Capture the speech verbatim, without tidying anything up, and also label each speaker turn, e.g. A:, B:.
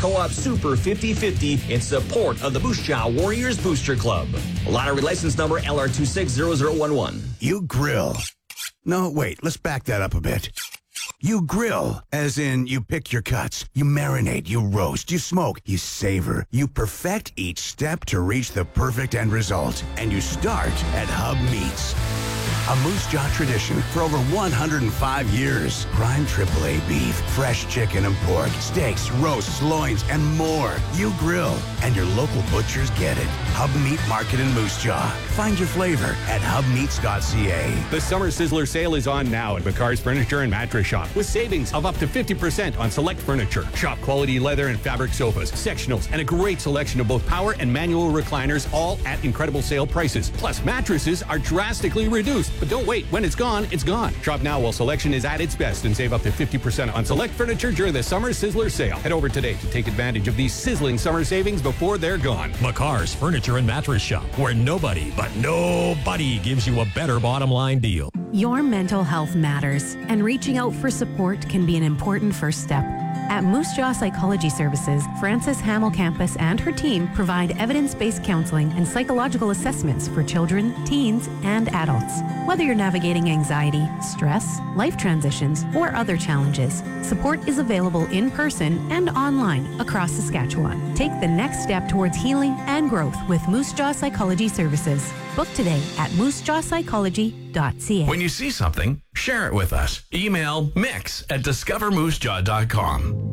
A: Co-op Super fifty fifty in support of the Moose Jaw Warriors Booster Club. Lottery license number L R two six zero zero one one.
B: You grill. No, wait, let's back that up a bit. You grill, as in you pick your cuts, you marinate, you roast, you smoke, you savor, you perfect each step to reach the perfect end result. And you start at Hub Meats. A Moose Jaw tradition for over one hundred five years. Prime triple A beef, fresh chicken and pork, steaks, roasts, loins, and more. You grill, and your local butchers get it. Hub Meat Market in Moose Jaw. Find your flavor at hub meats dot c a.
C: The Summer Sizzler sale is on now at McCar's Furniture and Mattress Shop with savings of up to fifty percent on select furniture. Shop quality leather and fabric sofas, sectionals, and a great selection of both power and manual recliners, all at incredible sale prices. Plus, mattresses are drastically reduced. But don't wait. When it's gone, it's gone. Shop now while selection is at its best and save up to fifty percent on select furniture during the Summer Sizzler sale. Head over today to take advantage of these sizzling summer savings before they're gone.
D: McCar's Furniture and Mattress Shop, where nobody, but nobody gives you a better bottom line deal.
E: Your mental health matters, and reaching out for support can be an important first step. At Moose Jaw Psychology Services, Frances Hamill Campus and her team provide evidence-based counseling and psychological assessments for children, teens, and adults. Whether you're navigating anxiety, stress, life transitions, or other challenges, support is available in person and online across Saskatchewan. Take the next step towards healing and growth with Moose Jaw Psychology Services. Book today at moose jaw psychology dot c a.
F: When you see something, share it with us. Email mix at discover moose jaw dot com.